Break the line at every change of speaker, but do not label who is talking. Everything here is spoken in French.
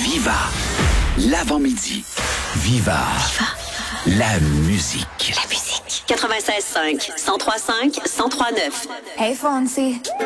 Viva. L'avant-midi. Viva. La musique.
La musique. 96.5, 103.5, 103.9.
Hey, Fonzie.